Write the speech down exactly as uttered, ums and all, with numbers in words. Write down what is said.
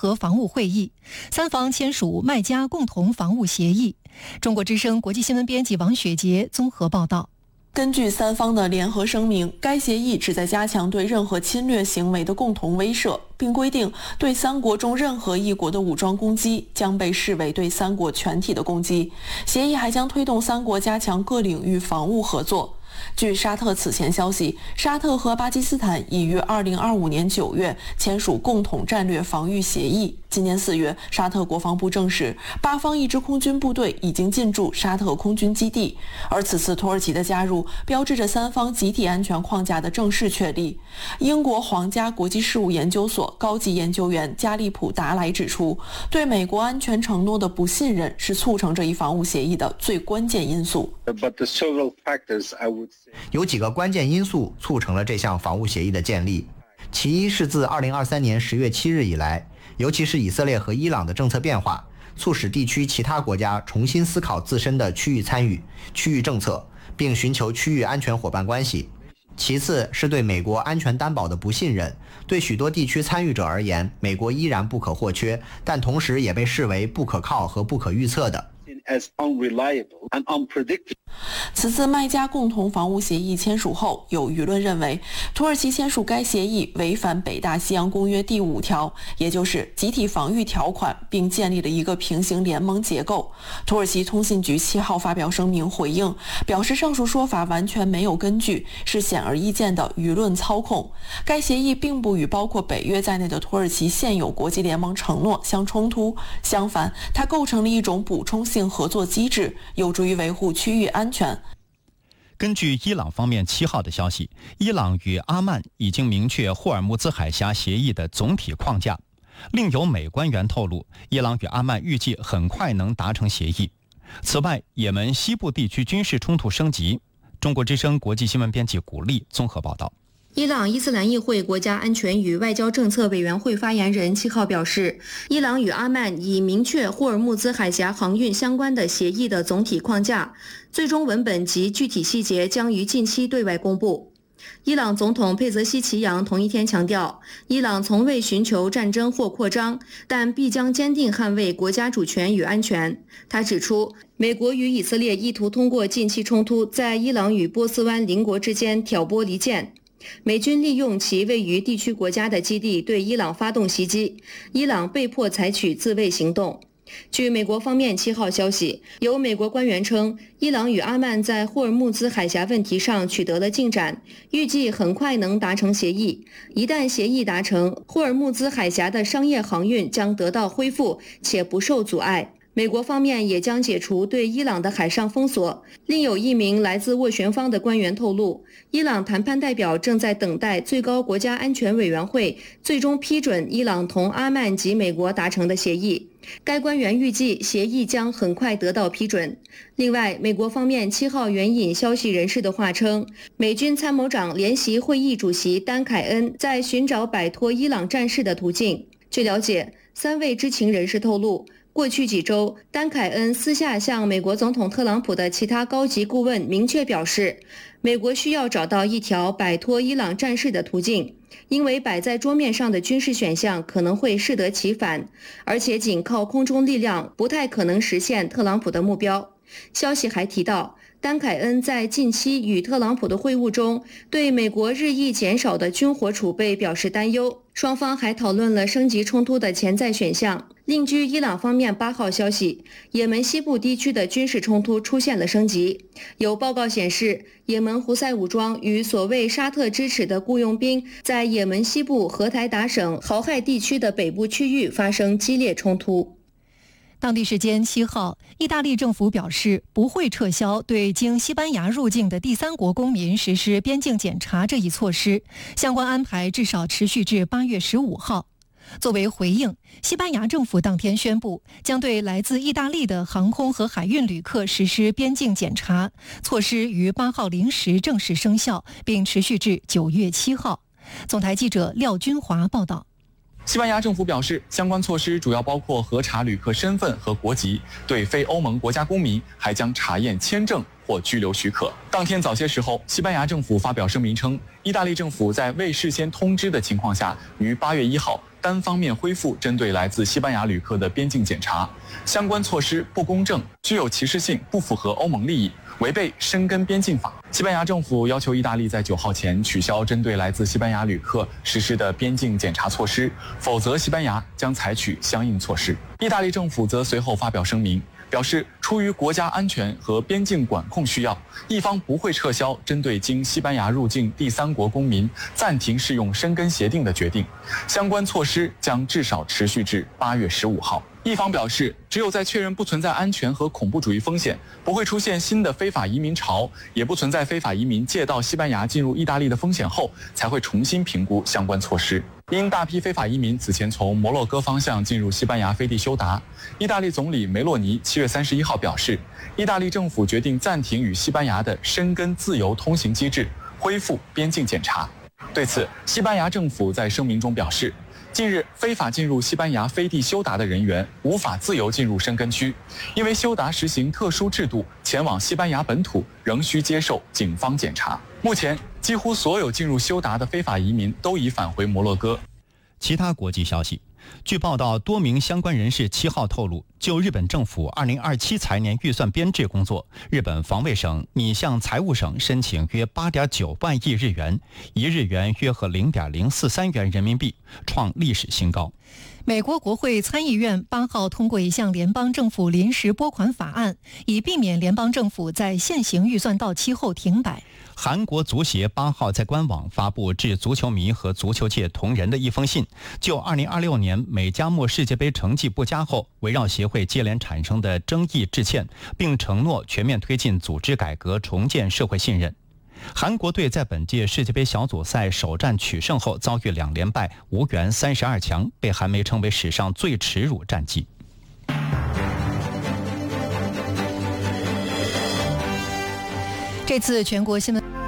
合防务会议，三方签署麦加共同防务协议。中国之声国际新闻编辑王雪杰综合报道。 根据三方的联合声明，该协议旨在加强对任何侵略行为的共同威慑，并规定对三国中任何一国的武装攻击将被视为对三国全体的攻击。协议还将推动三国加强各领域防务合作。据沙特此前消息，沙特和巴基斯坦已于二零二五年九月签署共同战略防御协议。今年四月，沙特国防部证实，巴方一支空军部队已经进驻沙特空军基地。而此次土耳其的加入，标志着三方集体安全框架的正式确立。英国皇家国际事务研究所高级研究员加利普达莱指出，对美国安全承诺的不信任是促成这一防务协议的最关键因素。 有几个关键因素促成了这项防务协议的建立。其一是自二零二三年十月七日以来，尤其是以色列和伊朗的政策变化，促使地区其他国家重新思考自身的区域参与、区域政策，并寻求区域安全伙伴关系。其次是对美国安全担保的不信任，对许多地区参与者而言，美国依然不可或缺，但同时也被视为不可靠和不可预测的。 此次麦加共同防务协议签署后，有舆论认为土耳其签署该协议违反北大西洋公约第五条，也就是集体防御条款，并建立了一个平行联盟结构。土耳其通信局七号发表声明回应，表示上述说法完全没有根据，是显而易见的舆论操控。该协议并不与包括北约在内的土耳其现有国际联盟承诺相冲突，相反，它构成了一种补充性合作机制，有助于维护区域安全。 根据伊朗方面七号的消息，伊朗与阿曼已经明确霍尔木兹海峡协议的总体框架。另有美官员透露，伊朗与阿曼预计很快能达成协议。此外，也门西部地区军事冲突升级。中国之声国际新闻编辑古丽综合报道。 伊朗伊斯兰议会国家安全与外交政策委员会发言人七号表示，伊朗与阿曼已明确霍尔木兹海峡航运相关的协议的总体框架，最终文本及具体细节将于近期对外公布。伊朗总统佩泽西奇扬同一天强调，伊朗从未寻求战争或扩张，但必将坚定捍卫国家主权与安全。他指出，美国与以色列意图通过近期冲突在伊朗与波斯湾邻国之间挑拨离间。美军利用其位于地区国家的基地对伊朗发动袭击，伊朗被迫采取自卫行动。据美国方面七号消息，有美国官员称，伊朗与阿曼在霍尔木兹海峡问题上取得了进展，预计很快能达成协议。一旦协议达成，霍尔木兹海峡的商业航运将得到恢复，且不受阻碍。美国方面也将解除对伊朗的海上封锁。另有一名来自斡旋方的官员透露，伊朗谈判代表正在等待最高国家安全委员会最终批准伊朗同阿曼及美国达成的协议。该官员预计协议将很快得到批准。另外，美国方面七号援引消息人士的话称，美军参谋长联席会议主席丹凯恩在寻找摆脱伊朗战事的途径。据了解，三位知情人士透露，过去几周，丹凯恩私下向美国总统特朗普的其他高级顾问明确表示，美国需要找到一条摆脱伊朗战事的途径，因为摆在桌面上的军事选项可能会适得其反，而且仅靠空中力量不太可能实现特朗普的目标。消息还提到，丹凯恩在近期与特朗普的会晤中，对美国日益减少的军火储备表示担忧。双方还讨论了升级冲突的潜在选项。另据伊朗方面八号消息，也门西部地区的军事冲突出现了升级。有报告显示，也门胡塞武装与所谓沙特支持的雇佣兵在也门西部荷台达省豪亥地区的北部区域发生激烈冲突。 当地时间七号，意大利政府表示不会撤销对经西班牙入境的第三国公民实施边境检查这一措施，相关安排至少持续至八月十五号。作为回应，西班牙政府当天宣布，将对来自意大利的航空和海运旅客实施边境检查，措施于八号零时正式生效，并持续至九月七号。总台记者廖军华报道。 西班牙政府表示，相关措施主要包括核查旅客身份和国籍，对非欧盟国家公民还将查验签证或居留许可。当天早些时候，西班牙政府发表声明称，意大利政府在未事先通知的情况下，于八月一号单方面恢复针对来自西班牙旅客的边境检查，相关措施不公正、具有歧视性、不符合欧盟利益，违背申根边境法。西班牙政府要求意大利在九号前取消针对来自西班牙旅客实施的边境检查措施，否则西班牙将采取相应措施。意大利政府则随后发表声明，表示出于国家安全和边境管控需要，意方不会撤销针对经西班牙入境第三国公民暂停适用申根协定的决定，相关措施将至少持续至八月十五号。意方表示，只有在确认不存在安全和恐怖主义风险，不会出现新的非法移民潮，也不存在非法移民借道西班牙进入意大利的风险后，才会重新评估相关措施。因大批非法移民此前从摩洛哥方向进入西班牙飞地休达，意大利总理梅洛尼七月三十一号表示，意大利政府决定暂停与西班牙的申根自由通行机制，恢复边境检查。对此，西班牙政府在声明中表示，近日非法进入西班牙飞地休达的人员无法自由进入申根区，因为休达实行特殊制度，前往西班牙本土仍需接受警方检查。目前，几乎所有进入休达的非法移民都已返回摩洛哥。 其他国际消息，据报道，多名相关人士七号透露，就日本政府二零二七财年预算编制工作，日本防卫省拟向财务省申请约八点九万亿日元，一日元约合零点零四三元人民币，创历史新高。 美国国会参议院八号通过一项联邦政府临时拨款法案，以避免联邦政府在现行预算到期后停摆。 韩国足协八号在官网发布致足球迷和足球界同仁的一封信，就二零二六年美加墨世界杯成绩不佳后围绕协会接连产生的争议致歉，并承诺全面推进组织改革，重建社会信任。韩国队在本届世界杯小组赛首战取胜后遭遇两连败，无缘三十二强，被韩媒称为史上最耻辱战绩。 这次全国新闻。